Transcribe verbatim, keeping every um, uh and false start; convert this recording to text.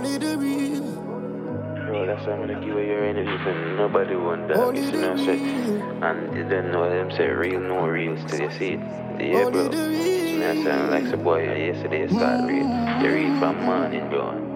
Only the real. Bro, that's why I'm gonna give away your energy for nobody want that. Only You the know, say, real. and you don't know them say real, no real till you see it. Yeah, Only bro. the Me I sound like real. some boy yesterday start read. You read from morning, bro.